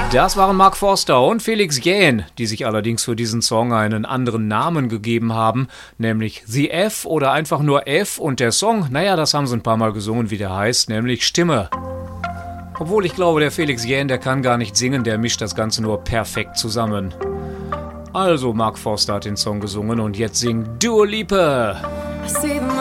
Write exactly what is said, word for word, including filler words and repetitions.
Das waren Mark Forster und Felix Jähn, die sich allerdings für diesen Song einen anderen Namen gegeben haben, nämlich The F oder einfach nur F, und der Song, naja, das haben sie ein paar Mal gesungen, wie der heißt, nämlich Stimme. Obwohl ich glaube, der Felix Jähn, der kann gar nicht singen, der mischt das Ganze nur perfekt zusammen. Also, Mark Forster hat den Song gesungen und jetzt singt Dua Lipa.